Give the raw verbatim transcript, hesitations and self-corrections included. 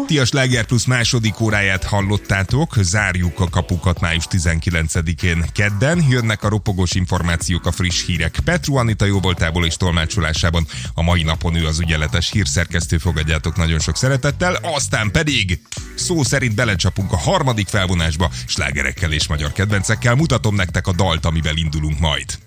Ti a Sláger Plus második óráját hallottátok, zárjuk a kapukat május tizenkilencedikén kedden, jönnek a ropogós információk, a friss hírek. Petru Anita jóvoltából és tolmácsolásában a mai napon ő az ügyeletes hírszerkesztő, fogadjátok nagyon sok szeretettel, aztán pedig szó szerint belecsapunk a harmadik felvonásba, slágerekkel és magyar kedvencekkel, mutatom nektek a dalt, amivel indulunk majd.